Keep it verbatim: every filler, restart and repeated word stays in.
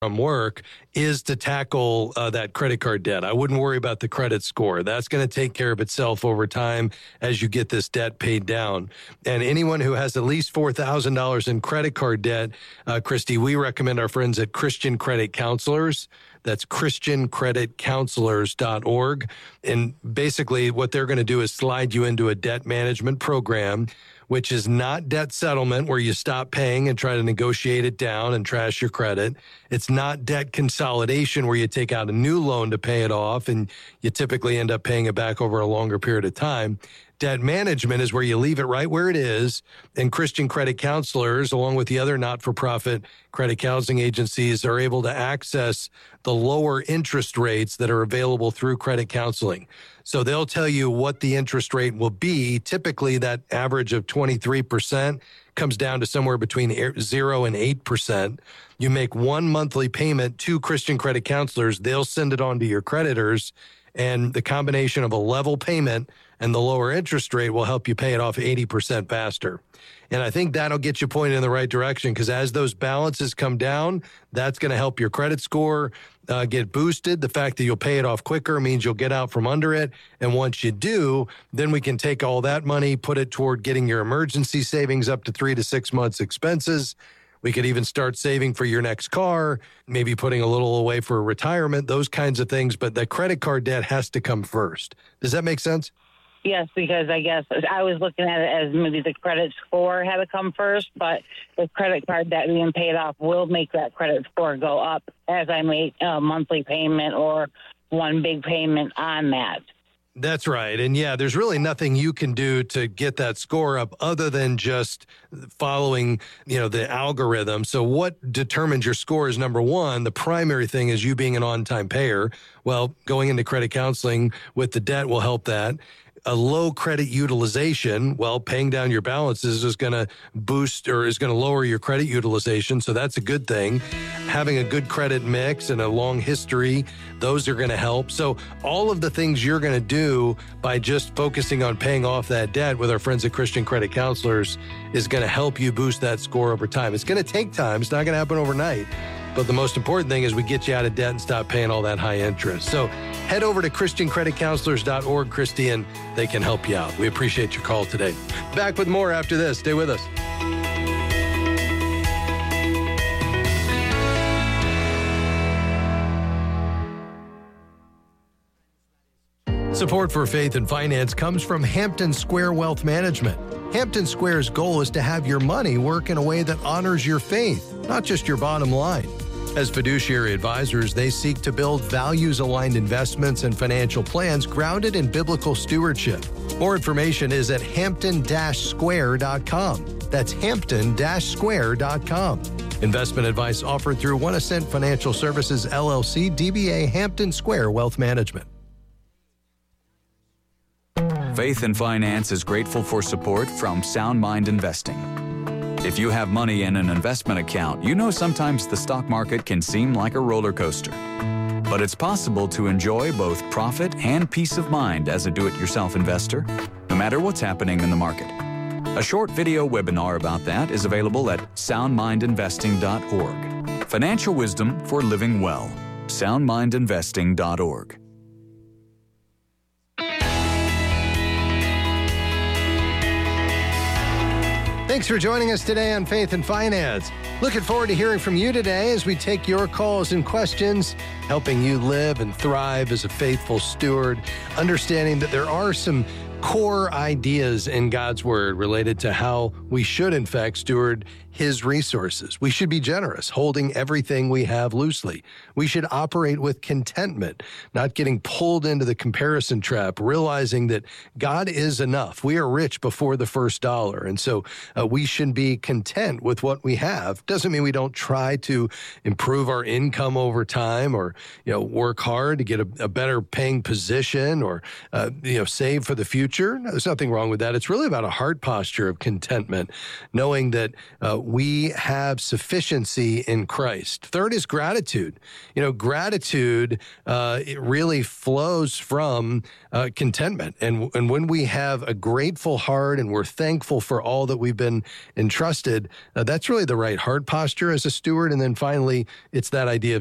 from work is to tackle uh, that credit card debt. I wouldn't worry about the credit score. That's going to take care of itself over time as you get this debt paid down. And anyone who has at least four thousand dollars in credit card debt, uh, Christy, we recommend our friends at Christian Credit Counselors. That's Christian Credit Counselors dot org. And basically what they're going to do is slide you into a debt management program, which is not debt settlement where you stop paying and try to negotiate it down and trash your credit. It's not debt consolidation where you take out a new loan to pay it off and you typically end up paying it back over a longer period of time. Debt management is where you leave it right where it is, and Christian Credit Counselors, along with the other not-for-profit credit counseling agencies, are able to access the lower interest rates that are available through credit counseling. So they'll tell you what the interest rate will be. Typically, that average of twenty-three percent comes down to somewhere between zero and eight percent. You make one monthly payment to Christian Credit Counselors. They'll send it on to your creditors, and the combination of a level payment and the lower interest rate will help you pay it off eighty percent faster. And I think that'll get you pointed in the right direction because as those balances come down, that's going to help your credit score uh, get boosted. The fact that you'll pay it off quicker means you'll get out from under it. And once you do, then we can take all that money, put it toward getting your emergency savings up to three to six months expenses. We could even start saving for your next car, maybe putting a little away for retirement, those kinds of things. But the credit card debt has to come first. Does that make sense? Yes, because I guess I was looking at it as maybe the credit score had to come first, but the credit card debt being paid off will make that credit score go up as I make a monthly payment or one big payment on that. That's right. And yeah, there's really nothing you can do to get that score up other than just following, you know, the algorithm. So what determines your score is number one, the primary thing is you being an on-time payer. Well, going into credit counseling with the debt will help that. A low credit utilization, well, paying down your balances is going to boost or is going to lower your credit utilization. So that's a good thing. Having a good credit mix and a long history, those are going to help. So all of the things you're going to do by just focusing on paying off that debt with our friends at Christian Credit Counselors is going to help you boost that score over time. It's going to take time. It's not going to happen overnight. But the most important thing is we get you out of debt and stop paying all that high interest. So head over to Christian Credit Counselors dot org, Christy, and they can help you out. We appreciate your call today. Back with more after this. Stay with us. Support for Faith and Finance comes from Hampton Square Wealth Management. Hampton Square's goal is to have your money work in a way that honors your faith, not just your bottom line. As fiduciary advisors, they seek to build values-aligned investments and financial plans grounded in biblical stewardship. More information is at hampton dash square dot com. That's hampton dash square dot com. Investment advice offered through One Ascent Financial Services, L L C, D B A Hampton Square Wealth Management. Faith and Finance is grateful for support from Sound Mind Investing. If you have money in an investment account, you know sometimes the stock market can seem like a roller coaster. But it's possible to enjoy both profit and peace of mind as a do-it-yourself investor, no matter what's happening in the market. A short video webinar about that is available at sound mind investing dot org. Financial wisdom for living well. sound mind investing dot org. Thanks for joining us today on Faith and Finance. Looking forward to hearing from you today as we take your calls and questions, helping you live and thrive as a faithful steward, understanding that there are some core ideas in God's Word related to how we should, in fact, steward His resources. We should be generous, holding everything we have loosely. We should operate with contentment, not getting pulled into the comparison trap, realizing that God is enough. We are rich before the first dollar, and so uh, we should be content with what we have. Doesn't mean we don't try to improve our income over time or, you know, work hard to get a, a better paying position or, uh, you know, save for the future. No, there's nothing wrong with that. It's really about a heart posture of contentment, knowing that uh, we have sufficiency in Christ. Third is gratitude. You know, gratitude, uh, it really flows from uh, contentment. And, and when we have a grateful heart and we're thankful for all that we've been entrusted, uh, that's really the right heart posture as a steward. And then finally, it's that idea of